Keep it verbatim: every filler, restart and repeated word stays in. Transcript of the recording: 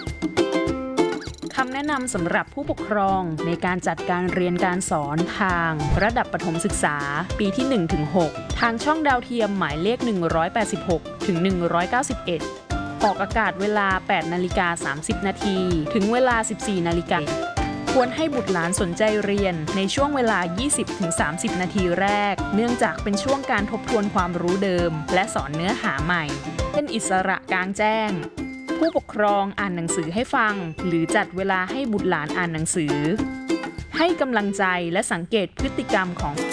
คำแนะนำสำหรับผู้ปกครองในการจัดการเรียนการสอนทางระดับประถมศึกษาปีที่ หนึ่งถึงหก ทางช่องดาวเทียมหมายเลข หนึ่งร้อยแปดสิบหก ถึง หนึ่งร้อยเก้าสิบเอ็ด ออกอากาศเวลา แปดนาฬิกาสามสิบนาที ถึงเวลา สิบสี่นาฬิกา ควรให้บุตรหลานสนใจเรียนในช่วงเวลา ยี่สิบถึงสามสิบ นาทีแรกเนื่องจากเป็นช่วงการทบทวนความรู้เดิมและสอนเนื้อหาใหม่เป็นอิสระกลางแจ้งผู้ปกครองอ่านหนังสือให้ฟังหรือจัดเวลาให้บุตรหลานอ่านหนังสือให้กำลังใจและสังเกตพฤติกรรมของ